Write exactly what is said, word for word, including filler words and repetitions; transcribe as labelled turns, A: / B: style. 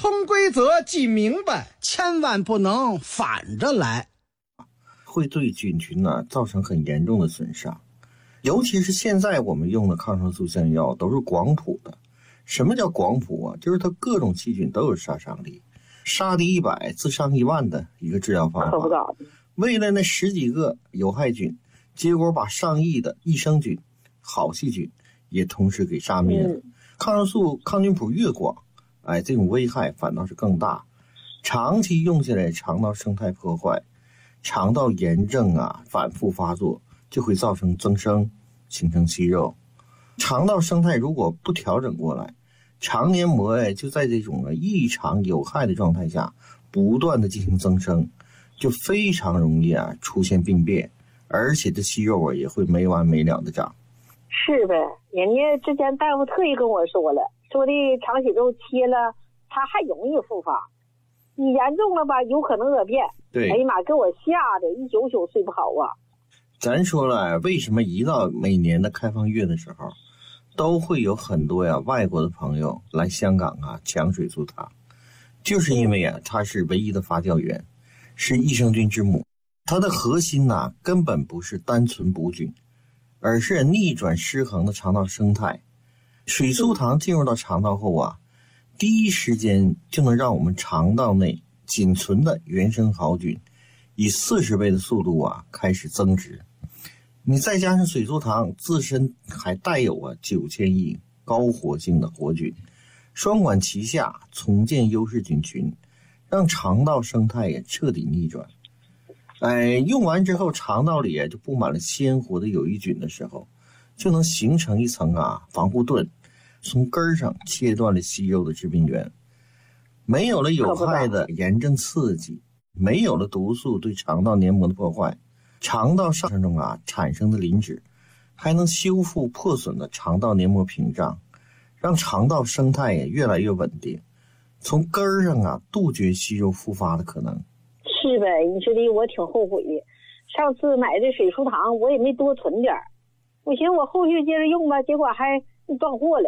A: 通规则记明白，
B: 千万不能反着来，
C: 会对菌群呢、啊、造成很严重的损伤。尤其是现在我们用的抗生素香药都是广谱的。什么叫广谱啊？就是它各种细菌都有杀伤力，杀敌一百自伤一万的一个治疗方法。为了那十几个有害菌，结果把上亿的益生菌、好细菌也同时给杀灭了。嗯、抗生素抗菌谱越广，哎，这种危害反倒是更大。长期用下来，肠道生态破坏，肠道炎症啊反复发作，就会造成增生，形成息肉。肠道生态如果不调整过来，肠黏膜哎就在这种异常有害的状态下不断的进行增生，就非常容易啊出现病变，而且这息肉啊也会没完没了的长。
D: 是呗，人家之前大夫特意跟我说了，说的肠息肉切了它还容易复发，你严重了吧有可能恶变。
C: 对，
D: 哎呀妈，给我吓得一宿宿睡不好啊。
C: 咱说了，为什么一到每年的开放月的时候都会有很多呀外国的朋友来香港啊抢水素糖，就是因为啊它是唯一的发酵源，是益生菌之母。它的核心呢、啊、根本不是单纯补菌，而是逆转失衡的肠道生态。水素糖进入到肠道后啊，第一时间就能让我们肠道内仅存的原生好菌以四十倍的速度啊开始增殖。你再加上水素糖自身还带有啊九千亿高活性的活菌，双管齐下，重建优势菌群，让肠道生态也彻底逆转。哎，用完之后肠道里就布满了鲜活的有益菌的时候，就能形成一层啊防护盾，从根上切断了息肉的致病源。没有了有害的炎症刺激，没有了毒素对肠道黏膜的破坏，肠道上程中啊产生的磷脂还能修复破损的肠道黏膜屏障，让肠道生态也越来越稳定，从根儿上啊杜绝息肉复发的可能。
D: 是呗，你说的我挺后悔的，上次买的水素糖我也没多存点，我寻思我后续接着用吧，结果还断货了。